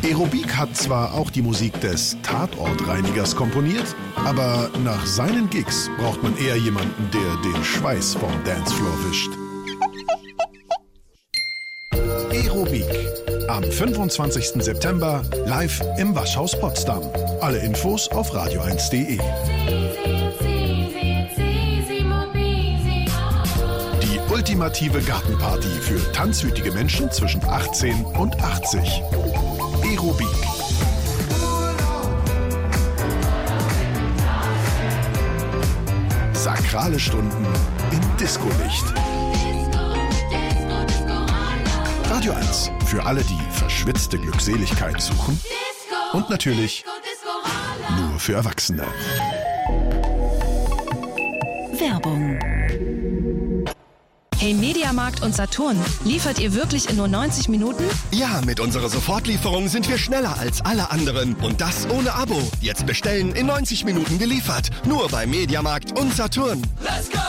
Aerobik hat zwar auch die Musik des Tatortreinigers komponiert, aber nach seinen Gigs braucht man eher jemanden, der den Schweiß vom Dancefloor wischt. Aerobik. Am 25. September live im Waschhaus Potsdam. Alle Infos auf radio1.de. Die ultimative Gartenparty für tanzwütige Menschen zwischen 18 und 80. Aerobik. Sakrale Stunden im Disco-Licht. Radio 1 für alle, die verschwitzte Glückseligkeit suchen. Und natürlich nur für Erwachsene. Werbung. Hey Mediamarkt und Saturn, liefert ihr wirklich in nur 90 Minuten? Ja, mit unserer Sofortlieferung sind wir schneller als alle anderen. Und das ohne Abo. Jetzt bestellen, in 90 Minuten geliefert. Nur bei Mediamarkt und Saturn. Let's go!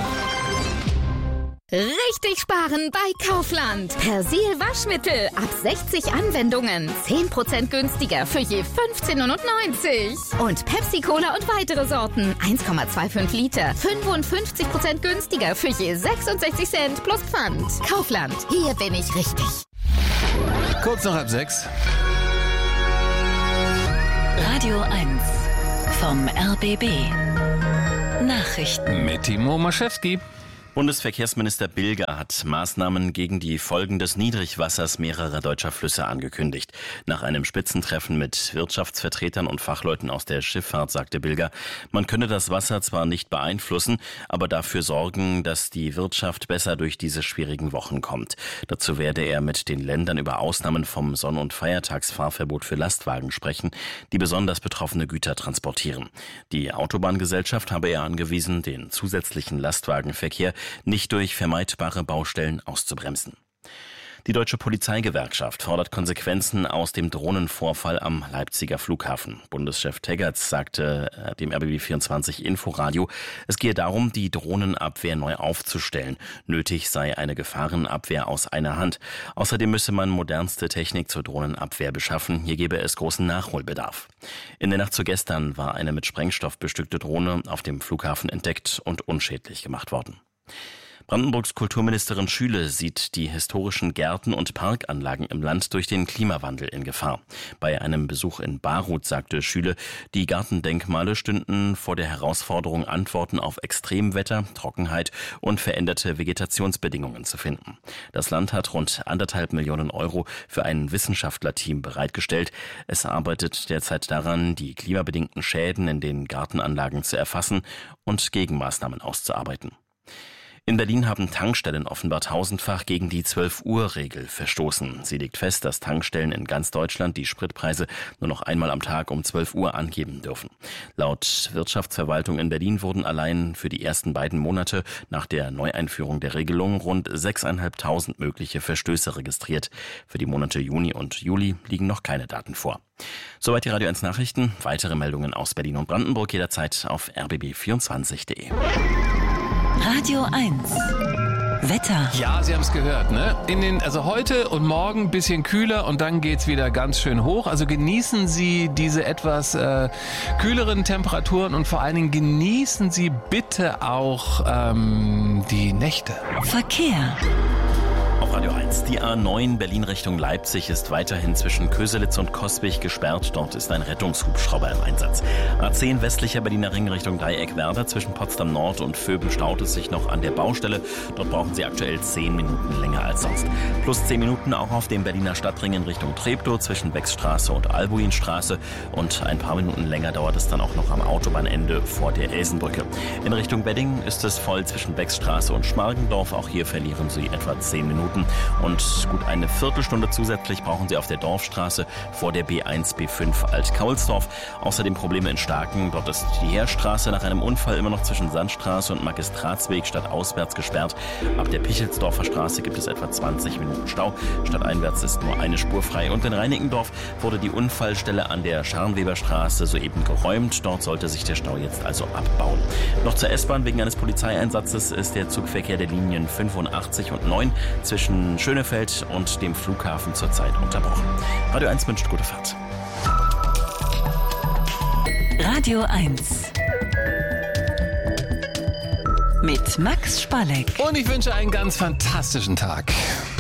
Richtig sparen bei Kaufland. Persil Waschmittel ab 60 Anwendungen. 10% günstiger für je 15,99 €. Und Pepsi Cola und weitere Sorten. 1,25 Liter. 55% günstiger für je 66 Cent plus Pfand. Kaufland. Hier bin ich richtig. Kurz nach 5:30. Radio 1 vom RBB. Nachrichten Mit Timo Maschewski. Bundesverkehrsminister Bilger hat Maßnahmen gegen die Folgen des Niedrigwassers mehrerer deutscher Flüsse angekündigt. Nach einem Spitzentreffen mit Wirtschaftsvertretern und Fachleuten aus der Schifffahrt sagte Bilger, man könne das Wasser zwar nicht beeinflussen, aber dafür sorgen, dass die Wirtschaft besser durch diese schwierigen Wochen kommt. Dazu werde er mit den Ländern über Ausnahmen vom Sonn- und Feiertagsfahrverbot für Lastwagen sprechen, die besonders betroffene Güter transportieren. Die Autobahngesellschaft habe er angewiesen, den zusätzlichen Lastwagenverkehr nicht durch vermeidbare Baustellen auszubremsen. Die Deutsche Polizeigewerkschaft fordert Konsequenzen aus dem Drohnenvorfall am Leipziger Flughafen. Bundeschef Teggerts sagte dem RBB24 Inforadio, es gehe darum, die Drohnenabwehr neu aufzustellen. Nötig sei eine Gefahrenabwehr aus einer Hand. Außerdem müsse man modernste Technik zur Drohnenabwehr beschaffen. Hier gebe es großen Nachholbedarf. In der Nacht zu gestern war eine mit Sprengstoff bestückte Drohne auf dem Flughafen entdeckt und unschädlich gemacht worden. Brandenburgs Kulturministerin Schüle sieht die historischen Gärten und Parkanlagen im Land durch den Klimawandel in Gefahr. Bei einem Besuch in Baruth sagte Schüle, die Gartendenkmale stünden vor der Herausforderung, Antworten auf Extremwetter, Trockenheit und veränderte Vegetationsbedingungen zu finden. Das Land hat rund 1,5 Millionen € für ein Wissenschaftlerteam bereitgestellt. Es arbeitet derzeit daran, die klimabedingten Schäden in den Gartenanlagen zu erfassen und Gegenmaßnahmen auszuarbeiten. In Berlin haben Tankstellen offenbar tausendfach gegen die 12-Uhr-Regel verstoßen. Sie legt fest, dass Tankstellen in ganz Deutschland die Spritpreise nur noch einmal am Tag um 12 Uhr angeben dürfen. Laut Wirtschaftsverwaltung in Berlin wurden allein für die ersten beiden Monate nach der Neueinführung der Regelung rund 6.500 mögliche Verstöße registriert. Für die Monate Juni und Juli liegen noch keine Daten vor. Soweit die Radio 1 Nachrichten. Weitere Meldungen aus Berlin und Brandenburg jederzeit auf rbb24.de. Radio 1 Wetter. Ja, Sie haben es gehört, ne? Also heute und morgen ein bisschen kühler und dann geht's wieder ganz schön hoch. Also genießen Sie diese etwas kühleren Temperaturen und vor allen Dingen genießen Sie bitte auch die Nächte. Verkehr. Auf Radio 1. Die A9 Berlin Richtung Leipzig ist weiterhin zwischen Köselitz und Coswig gesperrt. Dort ist ein Rettungshubschrauber im Einsatz. A10 westlicher Berliner Ring Richtung Dreieck-Werder. Zwischen Potsdam Nord und Vöben staut es sich noch an der Baustelle. Dort brauchen Sie aktuell 10 Minuten länger als sonst. Plus 10 Minuten auch auf dem Berliner Stadtring in Richtung Treptow zwischen Beckstraße und Albuinstraße. Und ein paar Minuten länger dauert es dann auch noch am Autobahnende vor der Elsenbrücke. In Richtung Wedding ist es voll zwischen Beckstraße und Schmargendorf. Auch hier verlieren Sie etwa 10 Minuten. Und gut eine Viertelstunde zusätzlich brauchen Sie auf der Dorfstraße vor der B1, B5 Alt-Kaulsdorf. Außerdem Probleme in Starken. Dort ist die Heerstraße nach einem Unfall immer noch zwischen Sandstraße und Magistratsweg stadtauswärts gesperrt. Ab der Pichelsdorfer Straße gibt es etwa 20 Minuten Stau. Stadteinwärts ist nur eine Spur frei. Und in Reinickendorf wurde die Unfallstelle an der Scharnweberstraße soeben geräumt. Dort sollte sich der Stau jetzt also abbauen. Noch zur S-Bahn. Wegen eines Polizeieinsatzes ist der Zugverkehr der Linien 85 und 9 zwischen zwischen Schönefeld und dem Flughafen zurzeit unterbrochen. Radio 1 wünscht gute Fahrt. Radio 1 mit Max Spalleck. Und ich wünsche einen ganz fantastischen Tag.